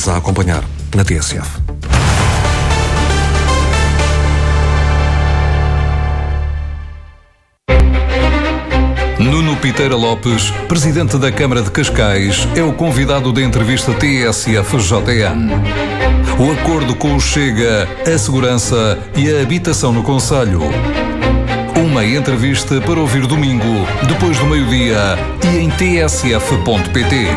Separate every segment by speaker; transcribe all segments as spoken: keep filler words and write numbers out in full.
Speaker 1: Voltas a acompanhar na T S F.
Speaker 2: Nuno Piteira Lopes, presidente da Câmara de Cascais, é o convidado da entrevista T S F J N. O acordo com o Chega, a segurança e a habitação no concelho. Uma entrevista para ouvir domingo, depois do meio-dia e em t s f ponto p t.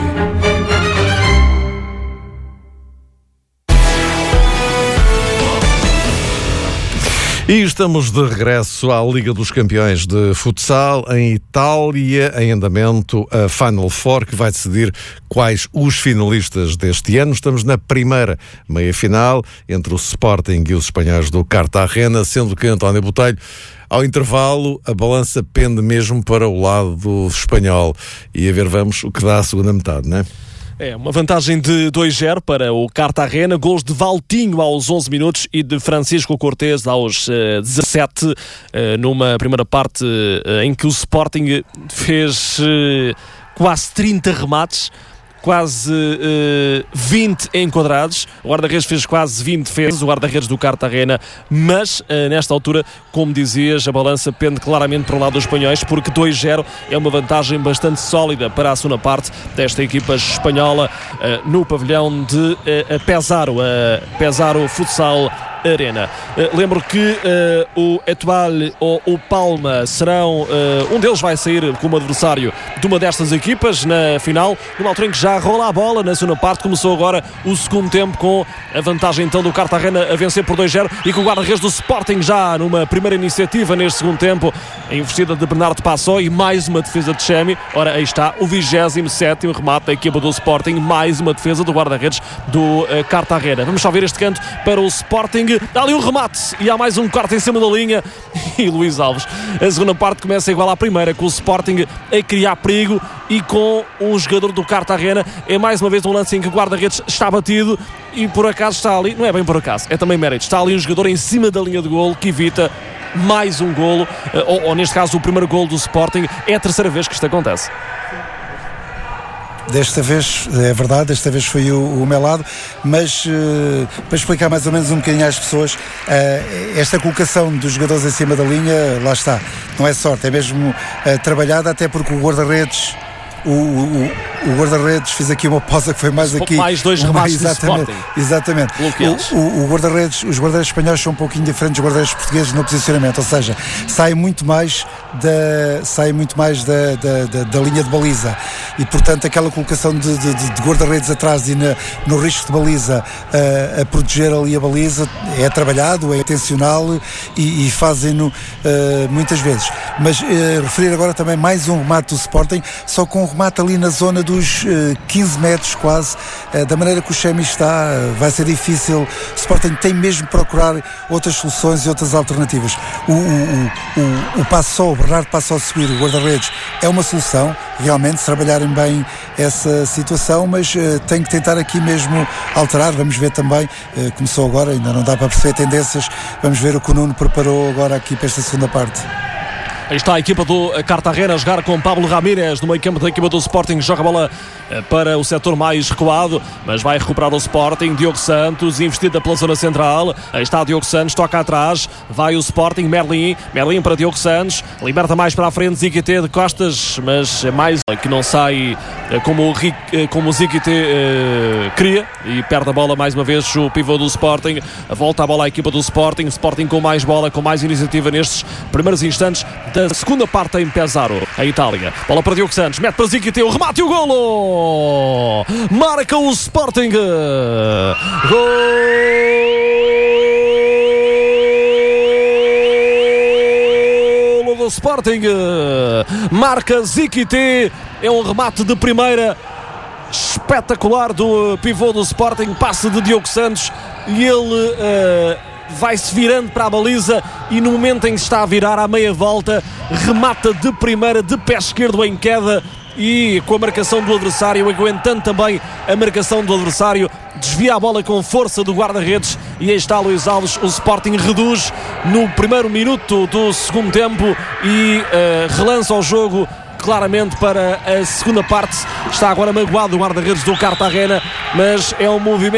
Speaker 3: E estamos de regresso à Liga dos Campeões de Futsal em Itália, em andamento a Final Four, que vai decidir quais os finalistas deste ano. Estamos na primeira meia-final entre o Sporting e os espanhóis do Cartagena, sendo que António Botelho, ao intervalo, a balança pende mesmo para o lado do espanhol. E a ver, vamos, o que dá a segunda metade, não é?
Speaker 4: É, uma vantagem de dois zero para o Cartagena, gols de Valtinho aos onze minutos e de Francisco Cortés aos uh, dezassete, uh, numa primeira parte uh, em que o Sporting fez uh, quase trinta remates, quase uh, vinte enquadrados. O guarda-redes fez quase vinte defesas, o guarda-redes do Cartagena, mas uh, nesta altura, como dizias, a balança pende claramente para o lado dos espanhóis, porque dois zero é uma vantagem bastante sólida para a segunda parte desta equipa espanhola uh, no pavilhão de uh, Pesaro, uh, Pesaro Futsal Arena. Uh, lembro que uh, o Etoile ou o Palma serão, uh, um deles vai sair como adversário de uma destas equipas na final, numa altura em que já rola a bola na segunda parte. Começou agora o segundo tempo com a vantagem então do Cartagena a vencer por dois zero e com o guarda-redes do Sporting já numa primeira iniciativa neste segundo tempo, a investida de Bernardo Passó e mais uma defesa de Chemi. Ora, aí está o vigésimo sétimo remate da equipa do Sporting, mais uma defesa do guarda-redes do uh, Cartagena. Vamos só ver este canto para o Sporting. Dá ali um remate e há mais um corte em cima da linha e Luís Alves. A segunda parte começa igual à primeira, com o Sporting a criar perigo e com um jogador do Cartagena. É mais uma vez um lance em que o guarda-redes está batido e por acaso está ali, não é bem por acaso, é também mérito, está ali um jogador em cima da linha de golo que evita mais um golo, ou, ou neste caso o primeiro golo do Sporting. É a terceira vez que isto acontece.
Speaker 5: Desta vez, é verdade, desta vez foi o, o meu lado, mas uh, para explicar mais ou menos um bocadinho às pessoas, uh, esta colocação dos jogadores em cima da linha, lá está, não é sorte, é mesmo uh, trabalhada, até porque o guarda-redes O, o, o guarda-redes fez aqui uma pausa que foi mais aqui
Speaker 4: mais dois remates do
Speaker 5: exatamente, exatamente. O, o, o guarda-redes, os guarda-redes espanhóis são um pouquinho diferentes dos guarda-redes portugueses no posicionamento, ou seja, sai muito mais da, sai muito mais da, da, da, da linha de baliza e portanto aquela colocação de, de, de guarda-redes atrás e na, no risco de baliza uh, a proteger ali a baliza é trabalhado, é intencional e, e fazem-no uh, muitas vezes, mas uh, referir agora também mais um remate do Sporting, só com remate ali na zona dos uh, quinze metros quase, uh, da maneira que o Chemi está, uh, vai ser difícil. O Sporting tem mesmo de procurar outras soluções e outras alternativas. O, o, o, o Passó, o Bernardo Passó a subir, o guarda-redes, é uma solução, realmente, se trabalharem bem essa situação, mas uh, tem que tentar aqui mesmo alterar. Vamos ver também, uh, começou agora, ainda não dá para perceber tendências, vamos ver o que o Nuno preparou agora aqui para esta segunda parte.
Speaker 4: Aí está a equipa do Cartagena a jogar com Pablo Ramírez no meio campo da equipa do Sporting, joga a bola para o setor mais recuado, mas vai recuperar o Sporting. Diogo Santos, investida pela zona central, aí está Diogo Santos, toca atrás, vai o Sporting, Merlin, Merlin para Diogo Santos, liberta mais para a frente Ziquité de costas, mas é mais que não sai como o, como o Ziquité uh, queria e perde a bola mais uma vez o pivô do Sporting. Volta a bola à equipa do Sporting, Sporting com mais bola, com mais iniciativa nestes primeiros instantes da segunda parte em Pesaro, a Itália. Bola para Diogo Santos, mete para Ziquité, o remate e o golo! Marca o Sporting! Golo do Sporting! Marca Ziquité, é um remate de primeira espetacular do pivô do Sporting, passe de Diogo Santos e ele... Uh, vai-se virando para a baliza e no momento em que está a virar à meia volta, remata de primeira, de pé esquerdo em queda e com a marcação do adversário, aguentando também a marcação do adversário, desvia a bola com força do guarda-redes e aí está Luís Alves. O Sporting reduz no primeiro minuto do segundo tempo e uh, relança o jogo claramente para a segunda parte. Está agora magoado o guarda-redes do Cartagena, mas é um movimento